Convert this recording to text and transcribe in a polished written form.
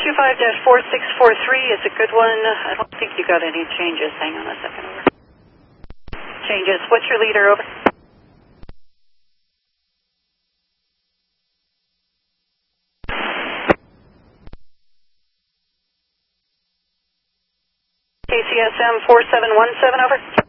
25-4643 is a good one. I don't think you got any changes. Hang on a second. Over. Changes. What's your leader? Over. KCSM 4717, over.